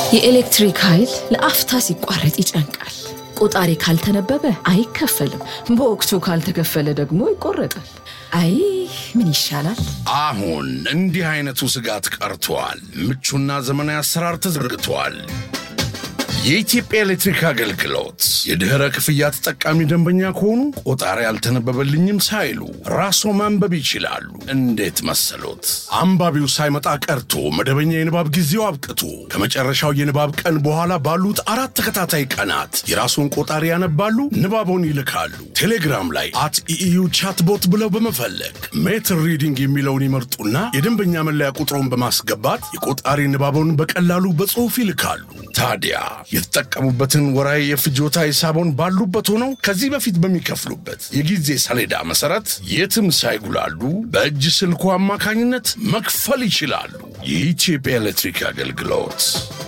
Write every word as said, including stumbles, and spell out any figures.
የኤሌክትሪክ ኃይል ለአፍታ ሲቋረጥ ይጨንቃል። ቆጣሪ ካልተነበበ አይከፈልም። በወቅቱ ካልተከፈለ ደግሞ ይቆረጣል። አይ ምን ይሻላል? አሁን እንዲህ አይነቱ ስጋት ቀርቷል። ምቹና ዘመናዊ አሰራር ተዘርግቷል። የኢትዮጵያ ኤሌክትሪክ አገልግሎት የድህረ ክፍያ ተጠቃሚ ደንበኛ ከሆኑ ቆጣሪ ያልተነበበልኝም ሳይሉ ራስዎ ማንበብ ይችላሉ። እንዴት መሰሎት? አንባቢው ሳይመጣ ቀርቶ መደበኛ የንባብ ጊዜው አብቅቶ ከመጨረሻው የንባብ ቀን በኋላ ባሉት አራት ተከታታይ ቀናት የራስዎን ቆጣሪ ያነባሉ፣ ንባቦን ይልካሉ። ቴሌግራም ላይ አት ኢዩ ቻትቦት ብለው በመፈለግ ሜትር ሪዲንግ የሚለውን ይመርጡና የደንበኛ መለያ ቁጥሩን በማስገባት የቆጣሪ ንባቦን በቀላሉ በጽሑፍ ይልካሉ። ታዲያ የተጠቀሙበትን ወራይ የፍጆታ ሂሳቦን ባሉበት ሆነው ከዚህ በፊት በሚከፍሉበት የጊዜ ሰሌዳ መሰረት የትም ሳይጉላሉ በእጅ ስልኩ አማካኝነት መክፈል ይችላሉ። የኢትዮጵያ ኤሌክትሪክ አገልግሎት